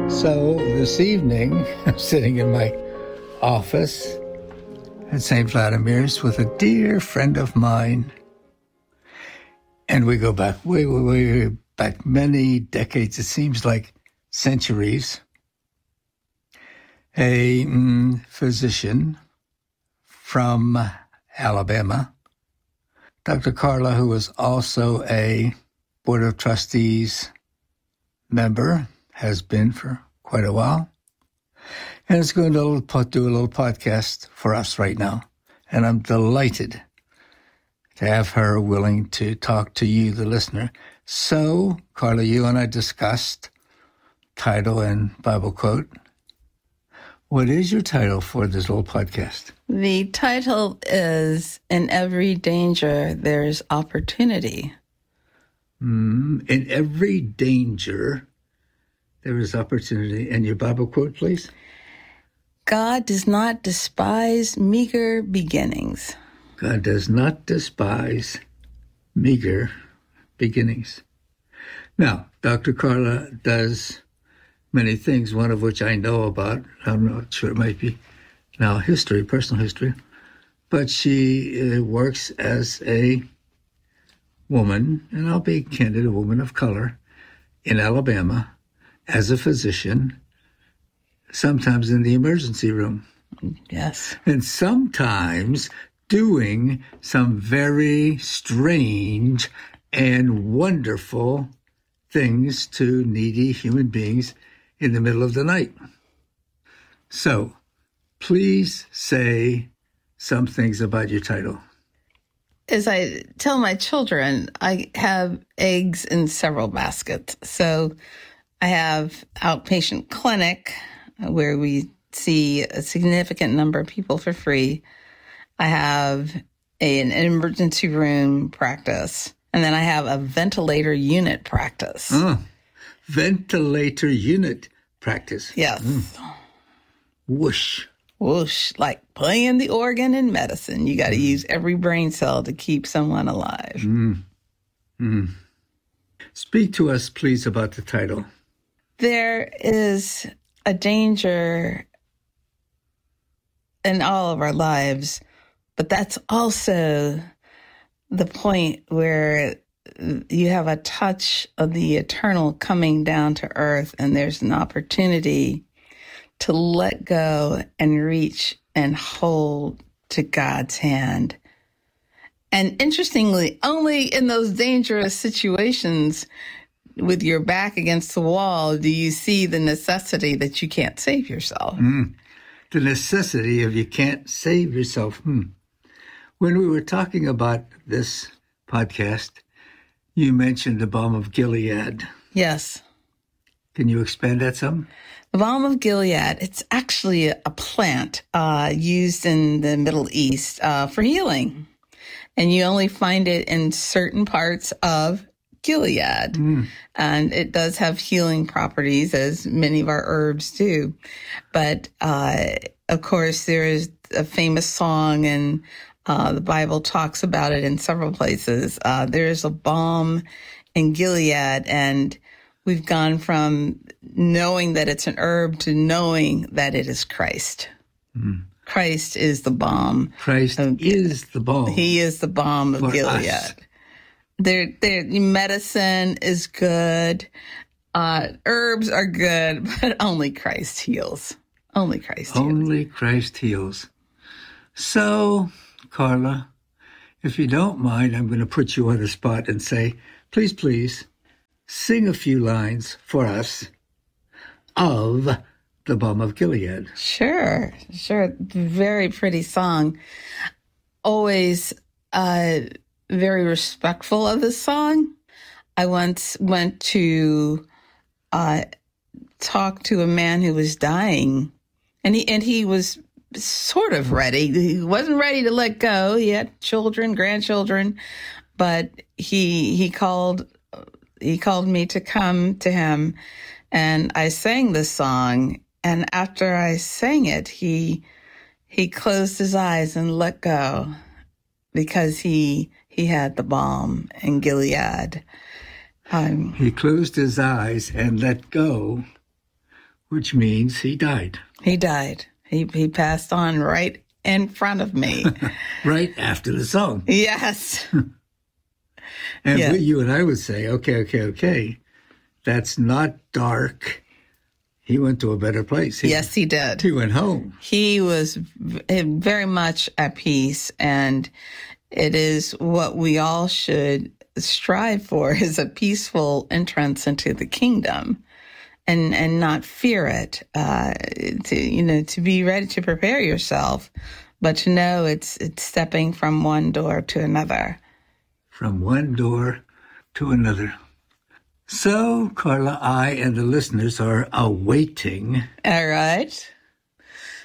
So this evening, I'm sitting in my office at St. Vladimir's with a dear friend of mine. And we go back way back many decades. It seems like centuries. A physician from Alabama, Dr. Carla, who was also a Board of Trustees member, has been for quite a while, and is going to do a little podcast for us right now. And I'm delighted to have her willing to talk to you, the listener. So, Carla, you and I discussed title and Bible quote. What is your title for this little podcast? The title is In Every Danger, There's Opportunity. In every danger, there is opportunity. And your Bible quote, please? God does not despise meager beginnings. God does not despise meager beginnings. Now, Dr. Carla does many things, one of which I know about. I'm not sure, it might be now history, personal history. But she works as a woman, and I'll be candid, a woman of color in Alabama as a physician, sometimes in the emergency room. Yes. And sometimes doing some very strange and wonderful things to needy human beings in the middle of the night. So, please say some things about your title. As I tell my children, I have eggs in several baskets. So I have outpatient clinic where we see a significant number of people for free. I have an emergency room practice, and then I have a ventilator unit practice. Ventilator unit practice. Yes. Whoosh. Whoosh, like playing the organ in medicine. You got to use every brain cell to keep someone alive. Speak to us, please, about the title. There is a danger in all of our lives, but that's also the point where you have a touch of the eternal coming down to earth, and there's an opportunity to let go and reach and hold to God's hand. And interestingly, only in those dangerous situations with your back against the wall do you see the necessity that you can't save yourself. The necessity of you can't save yourself. When we were talking about this podcast, you mentioned the balm of Gilead. Yes. Can you expand that some? The balm of Gilead, it's actually a plant used in the Middle East for healing. And you only find it in certain parts of Gilead. And it does have healing properties, as many of our herbs do. But, of course, there is a famous song, and the Bible talks about it in several places. There is a balm in Gilead, and we've gone from knowing that it's an herb to knowing that it is Christ. Christ is the balm. Christ is the balm. He is the balm of Gilead. Us. Medicine is good. Herbs are good, but only Christ heals. Only Christ heals. Only Christ heals. So, Carla, if you don't mind, I'm going to put you on the spot and say, please, sing a few lines for us of the balm of Gilead. Sure. Very pretty song. Always very respectful of the song. I once went to talk to a man who was dying, and he was sort of ready. He wasn't ready to let go. He had children, grandchildren, but he called me to come to him, and I sang this song. And after I sang it, he closed his eyes and let go, because he had the balm in Gilead. He closed his eyes and let go which means he died He died. He passed on right in front of me. right after the song. Yes. And Yeah. you and I would say, okay, that's not dark. He went to a better place. Yes, he did. He went home. He was very much at peace, and it is what we all should strive for, is a peaceful entrance into the kingdom, and not fear it. To be ready to prepare yourself, but to know it's stepping from one door to another. From one door to another. So, Carla, I and the listeners are awaiting All right.